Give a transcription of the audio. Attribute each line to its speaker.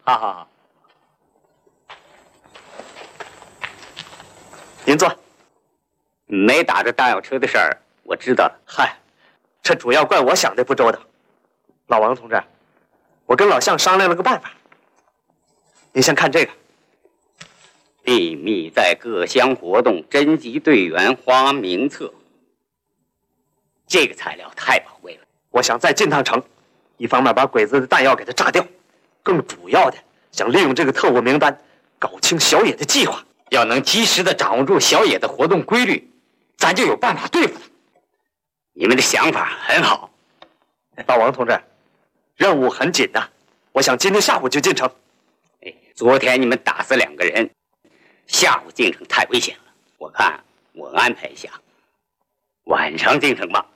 Speaker 1: 好好好，您坐。
Speaker 2: 没打着弹药车的事儿，我知道了。
Speaker 1: 嗨，这主要怪我想的不周到。老王同志，我跟老向商量了个办法。您先看这个。
Speaker 2: 秘密在各乡活动，征集队员，花名册。这个材料太宝贵了。
Speaker 1: 我想再进趟城，一方面把鬼子的弹药给他炸掉，更主要的想利用这个特务名单，搞清小野的计划。
Speaker 2: 要能及时的掌握住小野的活动规律，咱就有办法对付他。你们的想法很好。
Speaker 1: 老王同志，任务很紧呐，我想今天下午就进城。
Speaker 2: 昨天你们打死2个人，下午进城太危险了。我看我安排一下，晚上进城吧。